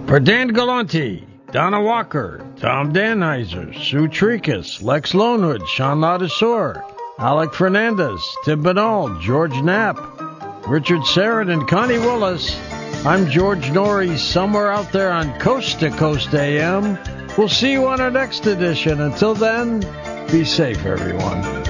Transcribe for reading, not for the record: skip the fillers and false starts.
For Dan Galanti, Donna Walker, Tom Danheiser, Sue Tricus, Lex Lonewood, Sean Ladisor, Alec Fernandez, Tim Banal, George Knapp, Richard Sarin, and Connie Willis, I'm George Norrie, somewhere out there on Coast to Coast AM. We'll see you on our next edition. Until then, be safe, everyone.